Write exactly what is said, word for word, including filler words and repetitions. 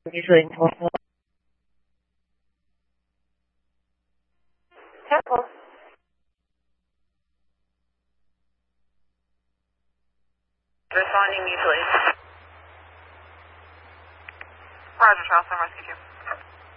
Usually. Careful. Responding mutually. Roger, Charleston Rescue two.